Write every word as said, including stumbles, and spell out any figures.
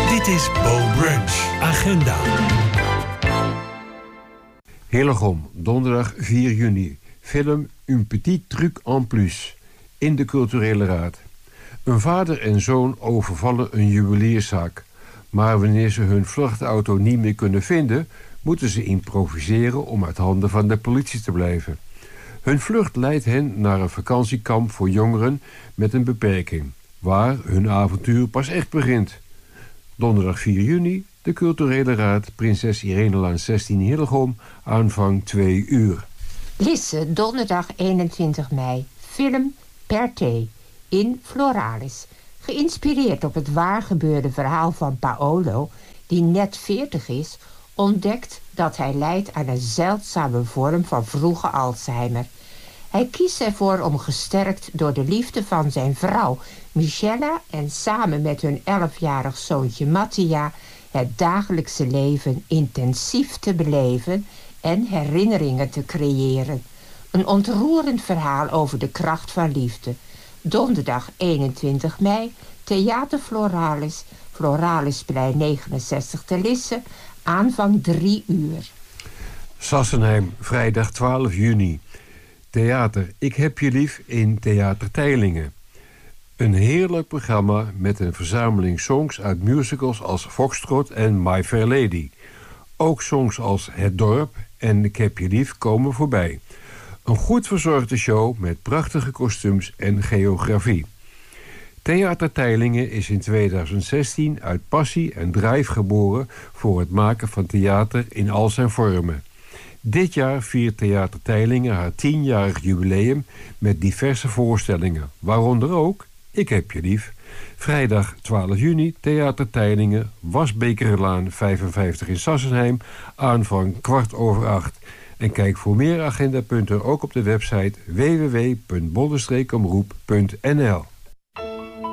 Dit is Bo Brunch. Agenda. Hillegom, donderdag vier juni. Film Un petit truc en plus. In de culturele raad. Een vader en zoon overvallen een juwelierszaak. Maar wanneer ze hun vluchtauto niet meer kunnen vinden, moeten ze improviseren om uit handen van de politie te blijven. Hun vlucht leidt hen naar een vakantiekamp voor jongeren met een beperking, waar hun avontuur pas echt begint. Donderdag vier juni, de culturele raad, Prinses Irenelaan zestien Hillegom, aanvang twee uur. Lisse, donderdag eenentwintig mei, film Per Te in Floralis. Geïnspireerd op het waargebeurde verhaal van Paolo, die net veertig is, ontdekt dat hij lijdt aan een zeldzame vorm van vroege Alzheimer. Hij kiest ervoor om gesterkt door de liefde van zijn vrouw Michella en samen met hun elfjarig zoontje Mattia het dagelijkse leven intensief te beleven en herinneringen te creëren. Een ontroerend verhaal over de kracht van liefde. Donderdag eenentwintig mei, Theater Floralis, Floralisplein negenenzestig te Lisse, aanvang drie uur. Sassenheim, vrijdag twaalf juni. Theater Ik heb je lief in Theater Teylingen. Een heerlijk programma met een verzameling songs uit musicals als Foxtrot en My Fair Lady. Ook songs als Het Dorp en Ik heb je lief komen voorbij. Een goed verzorgde show met prachtige kostuums en choreografie. Theater Teylingen is in tweeduizend zestien uit passie en drive geboren voor het maken van theater in al zijn vormen. Dit jaar viert Theater Teylingen haar tienjarig jubileum met diverse voorstellingen, waaronder ook Ik heb je lief. Vrijdag twaalf juni, Theater Teylingen, Wasbekerlaan vijfenvijftig in Sassenheim, aanvang kwart over acht. En kijk voor meer agendapunten ook op de website w w w punt bollenstreekomroep punt n l.